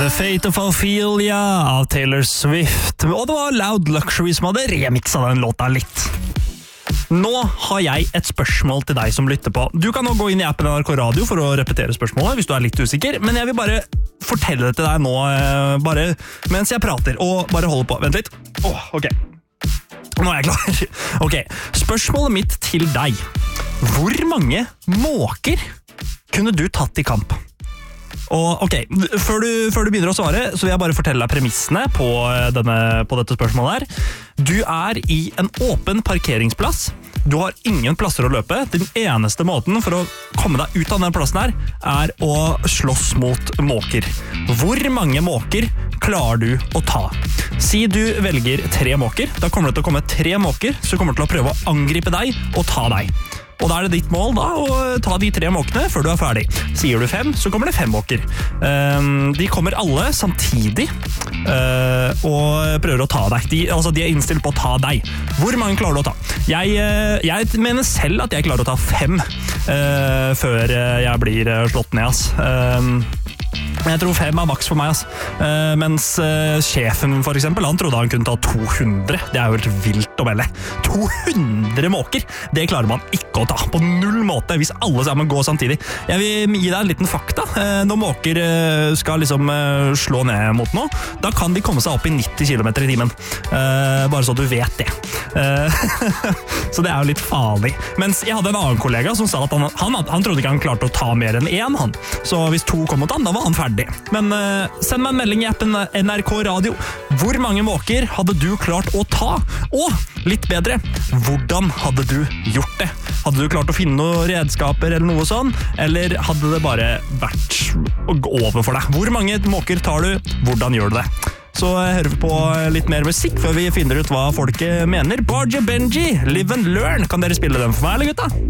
Fate of Ophelia av Taylor Swift, og det var Loud Luxury som hadde remixet den låta litt. Nå har jeg et spørsmål til deg som lytter på. Du kan nå gå inn i appen NRK Radio for å repetere spørsmålet hvis du er litt usikker, men jeg vil bare fortelle det til deg nå, bare mens jeg prater, og bare holde på. Vent litt. Ok. Nå er jeg klar. Ok, spørsmålet mitt til deg. Hvor mange måker kunne du tatt i kamp? Og ok, før du begynner å svare, så vil jeg bare fortelle deg premissene på dette spørsmålet her. Du er i en åpen parkeringsplass. Du har ingen plasser å løpe. Den eneste måten for å komme deg ut av den plassen her, er å slåss mot måker. Hvor mange måker klarer du å ta? Si du velger 3 måker. Da kommer det til å komme 3 måker, så kommer til å prøve å angripe deg og ta deg. Og da er det ditt mål da, å ta de 3 måkene før du er ferdig. Sier du 5, så kommer det 5 måker. De kommer alle samtidig og prøver å ta deg. De er innstilt på å ta deg. Hvor mange klarer du å ta? Jeg mener selv at jeg klarer å ta 5 før jeg blir slått ned, ass. Jeg tror 5 er maks for meg, ass. Mens sjefen for eksempel, han trodde han kunne ta 200. Det er jo helt vilt å melde. 200 måker, det klarer man ikke å ta. På null måte, hvis alle sammen går samtidig. Jeg vil gi deg en liten fakta. Når måker skal liksom slå ned mot noe, da kan de komme seg opp i 90 km i timen. Bare så du vet det. Så det er jo litt farlig. Mens jeg hadde en annen kollega som sa at han trodde ikke han klarte å ta mer enn 1, han. Så hvis 2 kom mot han, da var han ferdig. Men send meg en melding i appen NRK Radio. Hvor mange måker hadde du klart å ta? Og litt bedre, hvordan hadde du gjort det? Hadde du klart å finne noen redskaper eller noe sånn? Eller hadde det bare vært over for deg? Hvor mange måker tar du? Hvordan gjør du det? Så hører vi på litt mer musikk før vi finner ut hva folket mener. Barge Benji, Live and Learn. Kan dere spille den for meg, eller gutta?